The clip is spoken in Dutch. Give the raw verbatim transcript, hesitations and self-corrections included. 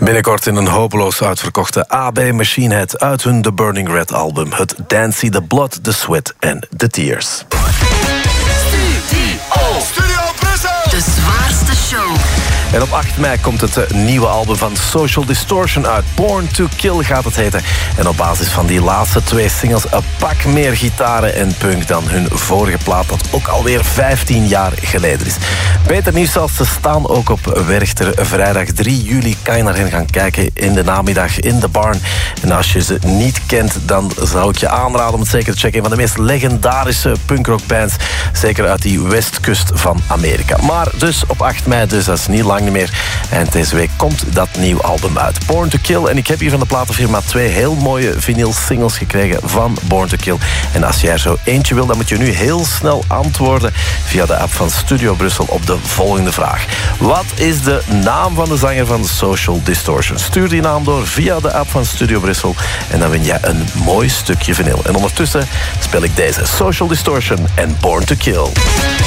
Binnenkort in een hopeloos uitverkochte A B Machine Head uit hun The Burning Red album. Het Dancy, The Blood, The Sweat and The Tears. Studio Brussel! De zwaarste show. En op acht mei komt het nieuwe album van Social Distortion uit. Born to Kill gaat het heten. En op basis van die laatste twee singles een pak meer gitaren en punk dan hun vorige plaat, dat ook alweer vijftien jaar geleden is. Beter nieuws als ze staan ook op Werchter. Vrijdag drie juli kan je naar hen gaan kijken in de namiddag in de Barn. En als je ze niet kent, dan zou ik je aanraden om het zeker te checken. Een van de meest legendarische punkrockbands, zeker uit die westkust van Amerika. Maar dus op acht mei, dus dat is niet lang niet meer. En deze week komt dat nieuw album uit. Born to Kill. En ik heb hier van de platenfirma twee heel mooie vinyl singles gekregen van Born to Kill. En als jij er zo eentje wil, dan moet je nu heel snel antwoorden via de app van Studio Brussel op de volgende vraag. Wat is de naam van de zanger van Social Distortion? Stuur die naam door via de app van Studio Brussel en dan win jij een mooi stukje vinyl. En ondertussen speel ik deze Social Distortion en Born to Kill.